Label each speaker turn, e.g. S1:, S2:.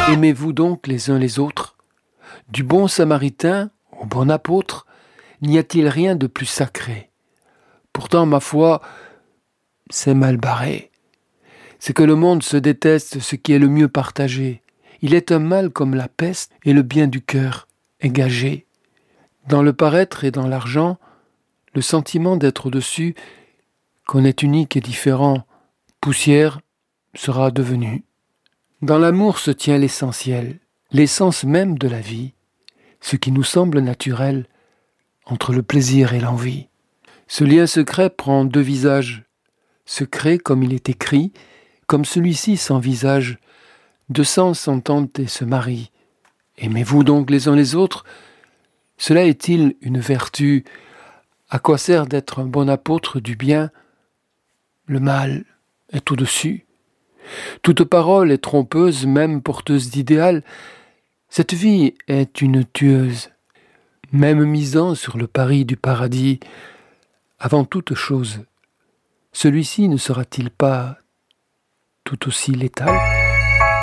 S1: Aimez-vous donc les uns les autres. Du bon samaritain au bon apôtre, n'y a-t-il rien de plus sacré? Pourtant, ma foi, c'est mal barré. C'est que le monde se déteste ce qui est le mieux partagé. Il est un mal comme la peste et le bien du cœur est gagé. Dans le paraître et dans l'argent, le sentiment d'être au-dessus, qu'on est unique et différent, poussière, sera devenu. Dans l'amour se tient l'essentiel, l'essence même de la vie, ce qui nous semble naturel entre le plaisir et l'envie. Ce lien secret prend deux visages, secret comme il est écrit, comme celui-ci sans visage. Deux sens s'entendent et se marient. Aimez-vous donc les uns les autres? Cela est-il une vertu? À quoi sert d'être un bon apôtre du bien? Le mal est au-dessus. Toute parole est trompeuse, même porteuse d'idéal. Cette vie est une tueuse. Même misant sur le pari du paradis, avant toute chose, celui-ci ne sera-t-il pas tout aussi létal ?